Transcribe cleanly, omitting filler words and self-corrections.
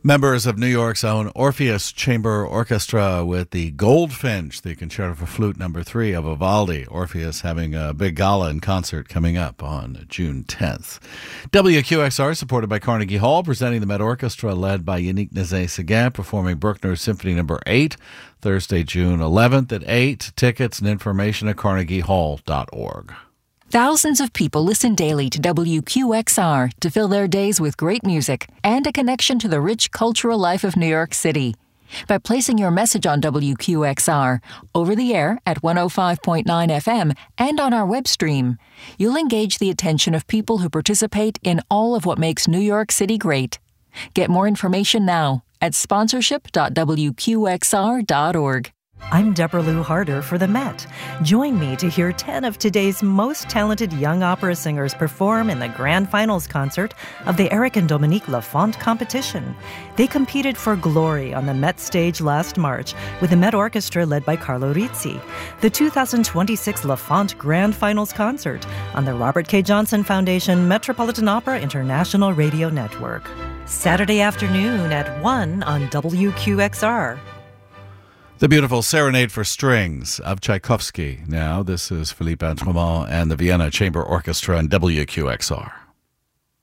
Members of New York's own Orpheus Chamber Orchestra with the Goldfinch, the Concerto for Flute No. 3 of Vivaldi. Orpheus having a big gala and concert coming up on June 10th. WQXR, supported by Carnegie Hall, presenting the Met Orchestra led by Yannick Nézet-Séguin, performing Bruckner's Symphony No. 8, Thursday, June 11th at 8. Tickets and information at carnegiehall.org. Thousands of people listen daily to WQXR to fill their days with great music and a connection to the rich cultural life of New York City. By placing your message on WQXR, over the air at 105.9 FM and on our web stream, you'll engage the attention of people who participate in all of what makes New York City great. Get more information now at sponsorship.wqxr.org. I'm Deborah Lou Harder for the Met. Join me to hear 10 of today's most talented young opera singers perform in the grand finals concert of the Eric and Dominique Lafont competition. They competed for glory on the Met stage last March with the Met Orchestra led by Carlo Rizzi. The 2026 Lafont Grand Finals concert on the Robert K. Johnson Foundation Metropolitan Opera International Radio Network. Saturday afternoon at 1 on WQXR. The beautiful Serenade for Strings of Tchaikovsky. Now, this is Philippe Intremont and the Vienna Chamber Orchestra and WQXR.